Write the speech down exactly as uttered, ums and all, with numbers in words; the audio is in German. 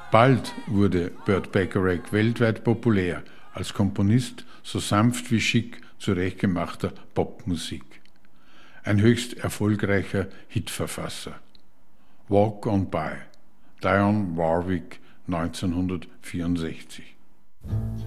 Bald wurde Burt Bacharach weltweit populär, als Komponist so sanft wie schick zurechtgemachter Popmusik. Ein höchst erfolgreicher Hitverfasser. Walk on By, Dionne Warwick, neunzehnhundertvierundsechzig.